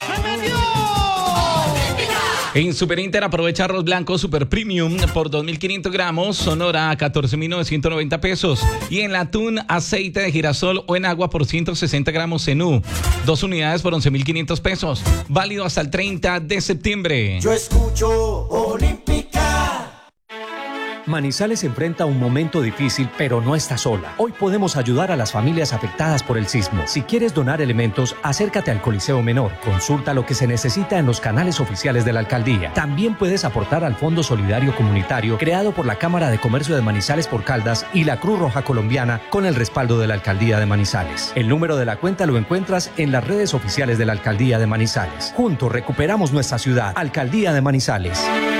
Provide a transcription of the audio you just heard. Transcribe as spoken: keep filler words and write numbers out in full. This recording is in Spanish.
En Super Inter aprovecha arroz blanco Super Premium por dos mil quinientos gramos, Sonora a catorce mil novecientos noventa pesos. Y en el atún, aceite de girasol o en agua por ciento sesenta gramos Zenú. Dos unidades por once mil quinientos pesos. Válido hasta el treinta de septiembre. Yo escucho Olímpica. Manizales enfrenta un momento difícil, pero no está sola. Hoy podemos ayudar a las familias afectadas por el sismo. Si quieres donar elementos, acércate al Coliseo Menor. Consulta lo que se necesita en los canales oficiales de la alcaldía. También puedes aportar al Fondo Solidario Comunitario creado por la Cámara de Comercio de Manizales por Caldas y la Cruz Roja Colombiana con el respaldo de la Alcaldía de Manizales. El número de la cuenta lo encuentras en las redes oficiales de la Alcaldía de Manizales. Juntos recuperamos nuestra ciudad. Alcaldía de Manizales.